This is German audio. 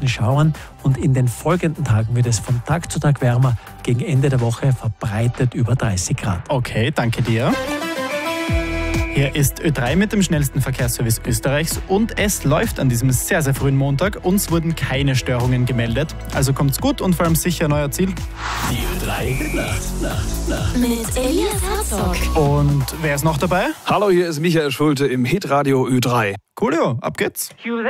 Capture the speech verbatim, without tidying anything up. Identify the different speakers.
Speaker 1: leichten Schauern und in den folgenden Tagen wird es von Tag zu Tag wärmer. Gegen Ende der Woche verbreitet über dreißig Grad.
Speaker 2: Okay, danke dir. Hier ist Ö drei mit dem schnellsten Verkehrsservice Österreichs und es läuft an diesem sehr, sehr frühen Montag. Uns wurden keine Störungen gemeldet. Also kommt's gut und vor allem sicher an euer Ziel.
Speaker 3: Die Ö drei Nacht, Nacht, Nacht.
Speaker 4: Mit Elias Herzog.
Speaker 2: Und wer ist noch dabei?
Speaker 5: Hallo, hier ist Michael Schulte im Hitradio Ö drei.
Speaker 2: Coolio, ab geht's.
Speaker 6: Cue